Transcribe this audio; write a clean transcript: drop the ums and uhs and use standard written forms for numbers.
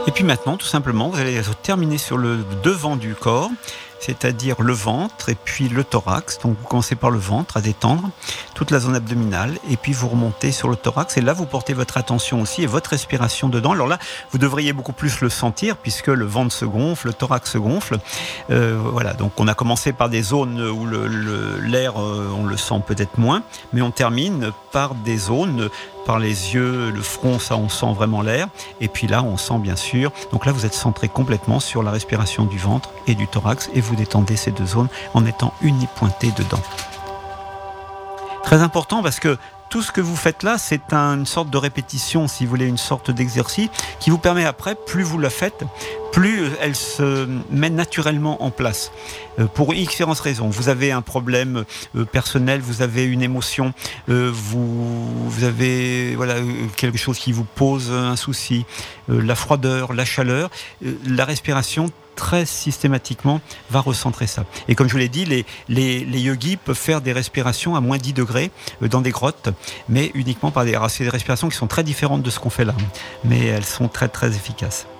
Et puis maintenant, tout simplement, vous allez terminer sur le devant du corps, c'est-à-dire le ventre et puis le thorax. Donc vous commencez par le ventre à détendre toute la zone abdominale et puis vous remontez sur le thorax et là vous portez votre attention aussi et votre respiration dedans. Alors là vous devriez beaucoup plus le sentir puisque le ventre se gonfle, le thorax se gonfle. Voilà, donc on a commencé par des zones où l'air on le sent peut-être moins, mais on termine par des zones par les yeux, le front, ça on sent vraiment l'air. Et puis là, on sent bien sûr. Donc là, vous êtes centré complètement sur la respiration du ventre et du thorax et vous détendez ces deux zones en étant unipointé dedans. Très important parce que tout ce que vous faites là, c'est une sorte de répétition, si vous voulez, une sorte d'exercice qui vous permet après, plus vous la faites, plus elle se met naturellement en place. Pour différentes raisons. Vous avez un problème personnel, vous avez une émotion, vous avez quelque chose qui vous pose un souci, la froideur, la chaleur, la respiration très systématiquement va recentrer ça. Et comme je vous l'ai dit, les yogis peuvent faire des respirations à moins 10 degrés dans des grottes, mais uniquement par c'est des respirations qui sont très différentes de ce qu'on fait là, mais elles sont très très efficaces.